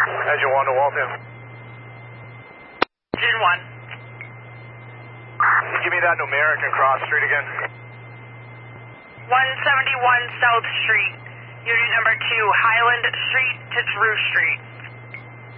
Engine 1 to Waltham. Engine 1. Give me that numeric and cross street again. 171 South Street, unit number 2, Highland Street to Drew Street.